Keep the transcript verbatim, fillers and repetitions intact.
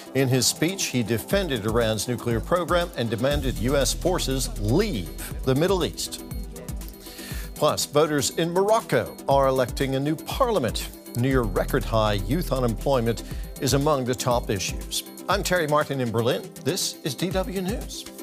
In his speech, he defended Iran's nuclear program and demanded U S forces leave the Middle East. Plus, voters in Morocco are electing a new parliament. Near record high youth unemployment is among the top issues. I'm Terry Martin in Berlin. This is D W News.